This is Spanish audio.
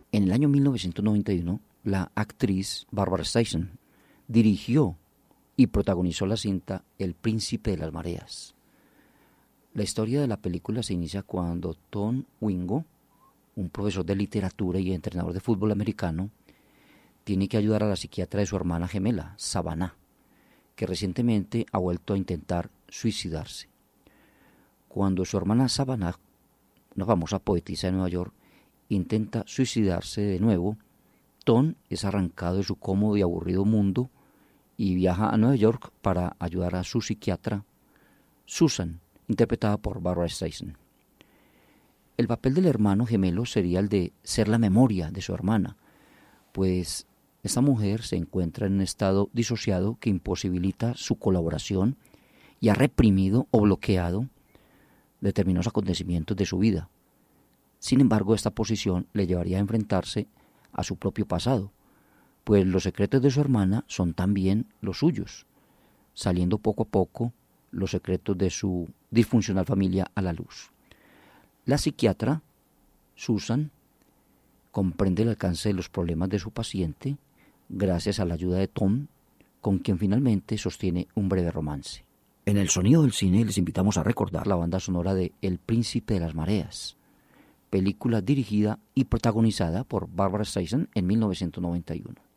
En el año 1991, la actriz Barbara Streisand dirigió y protagonizó la cinta El Príncipe de las Mareas. La historia de la película se inicia cuando Tom Wingo, un profesor de literatura y entrenador de fútbol americano, tiene que ayudar a la psiquiatra de su hermana gemela, Savannah, que recientemente ha vuelto a intentar suicidarse. Cuando su hermana Savannah, una famosa poetisa de Nueva York, intenta suicidarse de nuevo, Tom es arrancado de su cómodo y aburrido mundo y viaja a Nueva York para ayudar a su psiquiatra, Susan, interpretada por Barbara Streisand. El papel del hermano gemelo sería el de ser la memoria de su hermana, pues esta mujer se encuentra en un estado disociado que imposibilita su colaboración y ha reprimido o bloqueado determinados acontecimientos de su vida. Sin embargo, esta posición le llevaría a enfrentarse a su propio pasado, pues los secretos de su hermana son también los suyos, saliendo poco a poco los secretos de su disfuncional familia a la luz. La psiquiatra, Susan, comprende el alcance de los problemas de su paciente gracias a la ayuda de Tom, con quien finalmente sostiene un breve romance. En el sonido del cine les invitamos a recordar la banda sonora de El Príncipe de las Mareas, película dirigida y protagonizada por Barbara Streisand en 1991.